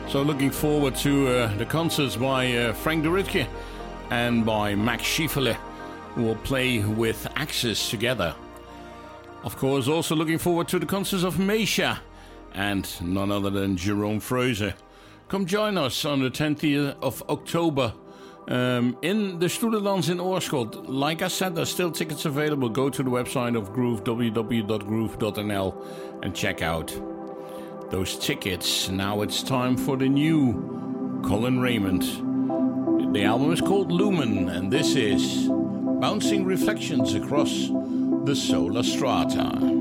So looking forward to the concerts by Frank de Ritke and by Max Schieferle, who will play with Axis together. Of course, also looking forward to the concerts of Meisha and none other than Jerome Freuze. Come join us on the 10th of October in the Stoelenlands in Oorschot. Like I said, there's still tickets available. Go to the website of Groove, www.groove.nl, and check out those tickets. Now it's time for the new Colin Raymond. The album is called Lumen, and this is Bouncing Reflections Across the Solar Strata.